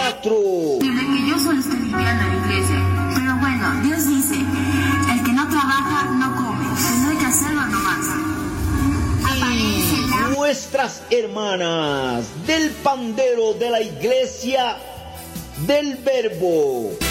4. Desde que yo solo estoy limpiando la iglesia. Pero bueno, Dios dice, el que no trabaja no come. Pues no hay que hacerlo nomás. Y nuestras hermanas del pandero de la iglesia del Verbo.